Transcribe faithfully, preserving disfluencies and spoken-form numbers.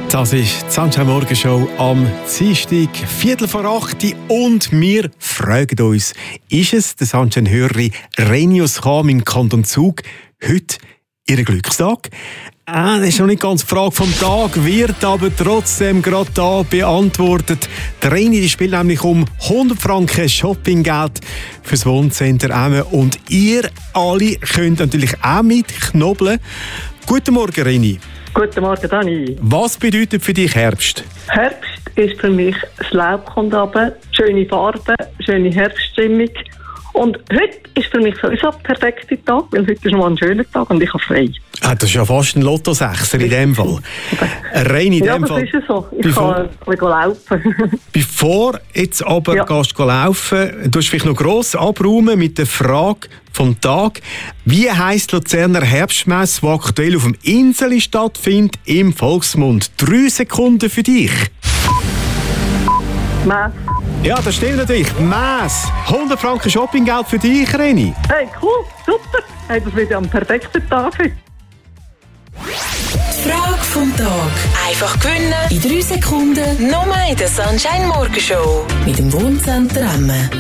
Das ist die Sunshine Morgenshow am Dienstag, Viertel vor acht. Und wir fragen uns, ist es der Sunshine-Hörerin Reni aus Cham im Kanton Zug heute ihr Glückstag? Äh, das ist noch nicht ganz die Frage vom Tag, wird aber trotzdem gerade da beantwortet. Die Reni die spielt nämlich um hundert Franken Shoppinggeld fürs Wohncenter Emmen. Und ihr alle könnt natürlich auch mitknobeln. Guten Morgen, Reni. Guten Morgen, Dani. Was bedeutet für dich Herbst? Herbst ist für mich, das Laub kommt runter, schöne Farben, schöne Herbststimmung. Und heute ist für mich sowieso der perfekte Tag, weil heute ist mal ein schöner Tag und ich habe frei. Ah, das ist ja fast ein Lotto-Sechser in dem Fall. Rein in ja, dem das Fall. ist ja so. Ich Bevor, kann ein bisschen laufen. Bevor jetzt aber Ja. gehst du laufen, du hast vielleicht noch gross abräumen mit der Frage vom Tag. Wie heisst die Luzerner Herbstmesse, die aktuell auf dem Inseli stattfindet, im Volksmund? Drei Sekunden für dich. Mess. Ja, das stimmt natürlich. Mess. hundert Franken Shoppinggeld für dich, Reni. Hey, cool, super. Hey, das wird ja ein perfekter Tag heute. Die Frage vom Tag. Einfach gewinnen in drei Sekunden. Nur in der Sunshine Morgenshow. Mit dem Wohncenter Emmen.